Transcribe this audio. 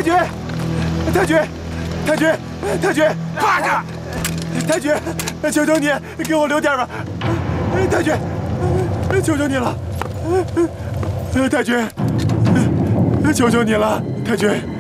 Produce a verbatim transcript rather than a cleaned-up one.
君，太君，太君，太君， 趴下！ 太君，求求你给我留点吧！太君，求求你了！太君，求求你了，太君。